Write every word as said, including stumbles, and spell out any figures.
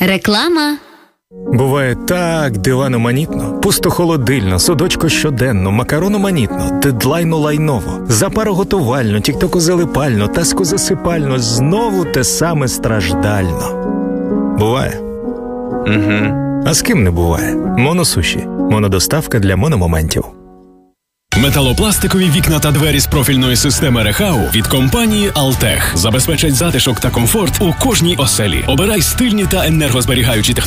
Реклама. Буває так диваноманітно, пусто-холодильно, судочко щоденно, макароно-манітно, дедлайно-лайново, запароготувально, тіктоко-залипально, таско-засипально, знову те саме страждально. Буває? Угу. А з ким не буває? Моносуші. Монодоставка для мономоментів. Металопластикові вікна та двері з профільної системи Рехау від компанії Алтех забезпечать затишок та комфорт у кожній оселі. Обирай стильні та енергозберігаючі технології.